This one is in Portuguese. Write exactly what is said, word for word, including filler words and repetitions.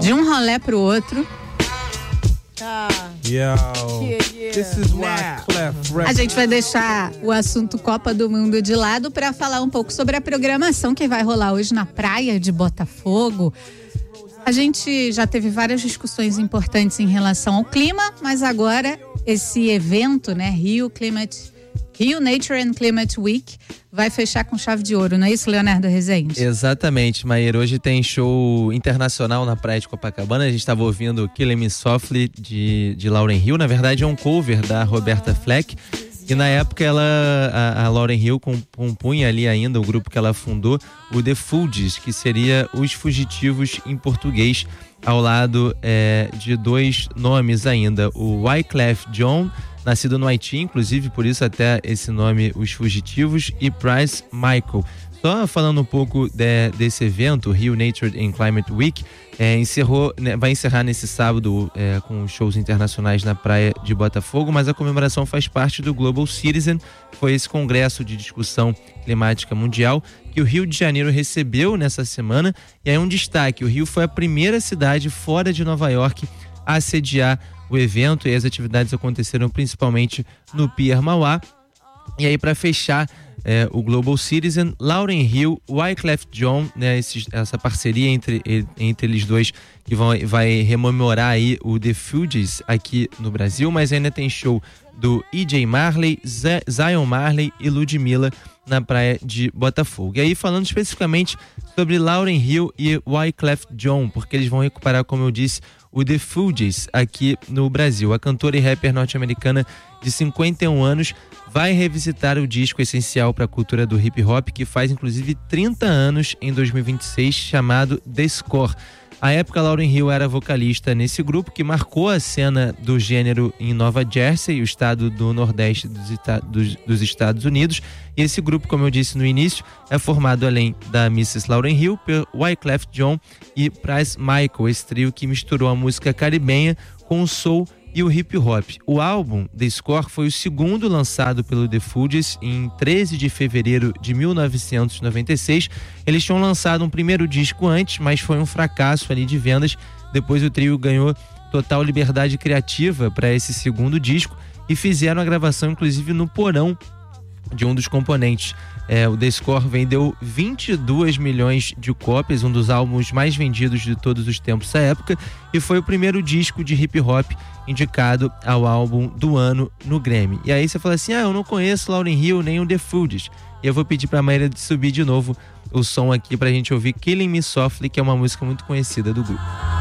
de um rolê pro outro. Ah. Yo, Yeah, yeah. this is why Nah. Clef A gente vai deixar o assunto Copa do Mundo de lado para falar um pouco sobre a programação que vai rolar hoje na praia de Botafogo. A gente já teve várias discussões importantes em relação ao clima, mas agora esse evento, né, Rio Climate, Rio Nature and Climate Week, vai fechar com chave de ouro, não é isso, Leonardo Rezende? Exatamente, Maíra. Hoje tem show internacional na praia de Copacabana. A gente estava ouvindo Killing Me Softly de, de Lauryn Hill. Na verdade é um cover da Roberta Fleck. E na época ela, a, a Lauryn Hill compunha ali ainda o grupo que ela fundou, o The Fugees, que seria Os Fugitivos em português, ao lado é, de dois nomes ainda, o Wyclef Jean, nascido no Haiti, inclusive, por isso até esse nome, Os Fugitivos, e Price Michael. Só falando um pouco de, desse evento, Rio Nature and Climate Week, é, encerrou, né, vai encerrar nesse sábado é, com shows internacionais na praia de Botafogo, mas a comemoração faz parte do Global Citizen, que foi esse congresso de discussão climática mundial que o Rio de Janeiro recebeu nessa semana. E aí um destaque, o Rio foi a primeira cidade fora de Nova York a sediar o evento, e as atividades aconteceram principalmente no Pier Mauá. E aí, para fechar é, o Global Citizen, Lauryn Hill, Wyclef Jean, né, esses, essa parceria entre, entre eles dois, que vão, vai rememorar aí o The Fugees aqui no Brasil, mas ainda tem show do E J Marley, Z- Zion Marley e Ludmilla na praia de Botafogo. E aí, falando especificamente sobre Lauryn Hill e Wyclef Jean, porque eles vão recuperar, como eu disse, o The Fugees aqui no Brasil. A cantora e rapper norte-americana de cinquenta e um anos vai revisitar o disco essencial para a cultura do hip hop, que faz inclusive trinta anos em dois mil e vinte e seis, chamado The Score. À época, Lauryn Hill era vocalista nesse grupo que marcou a cena do gênero em Nova Jersey, o estado do Nordeste dos, dos, dos Estados Unidos. E esse grupo, como eu disse no início, é formado, além da missus Lauryn Hill, por Wyclef Jean e Price Michael, esse trio que misturou a música caribenha com o soul e o hip hop. O álbum The Score foi o segundo lançado pelo The Fugees em treze de fevereiro de mil novecentos e noventa e seis. Eles tinham lançado um primeiro disco antes, mas foi um fracasso ali de vendas. Depois o trio ganhou total liberdade criativa para esse segundo disco e fizeram a gravação inclusive no porão de um dos componentes. É, o The Score vendeu vinte e dois milhões de cópias, um dos álbuns mais vendidos de todos os tempos da época, e foi o primeiro disco de hip hop indicado ao álbum do ano no Grammy. E aí você fala assim, ah, eu não conheço Lauryn Hill nem o The Fugees. E eu vou pedir pra Maíra de subir de novo o som aqui pra gente ouvir Killing Me Softly, que é uma música muito conhecida do grupo.